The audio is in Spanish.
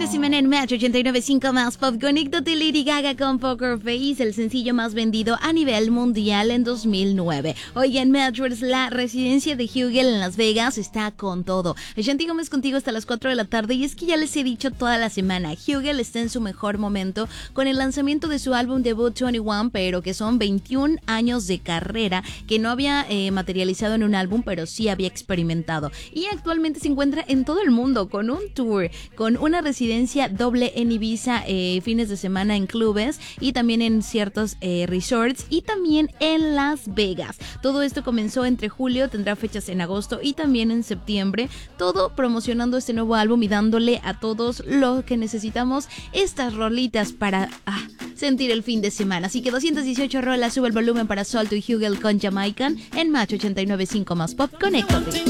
semana en Match 89.5 Más Pop. Conéctate, Lady Gaga con Poker Face, el sencillo más vendido a nivel mundial en 2009. Hoy en Matchers, la residencia de Hugel en Las Vegas está con todo. Shanti Gómez contigo hasta las 4 de la tarde y es que ya les he dicho toda la semana, Hugel está en su mejor momento con el lanzamiento de su álbum debut 21, pero que son 21 años de carrera que no había materializado en un álbum, pero sí había experimentado. Y actualmente se encuentra en todo el mundo con un tour, con una residencia doble en Ibiza, fines de semana en clubes y también en ciertos resorts y también en Las Vegas. Todo esto comenzó entre julio, tendrá fechas en agosto y también en septiembre, todo promocionando este nuevo álbum y dándole a todos lo que necesitamos, estas rolitas para sentir el fin de semana. Así que 218 rolas, sube el volumen para Salto y Hugel con Jamaican en Match 89.5 Más Pop. Conéctate.